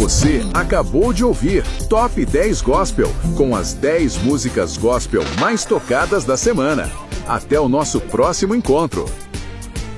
Você acabou de ouvir Top 10 Gospel, com as 10 músicas gospel mais tocadas da semana. Até o nosso próximo encontro.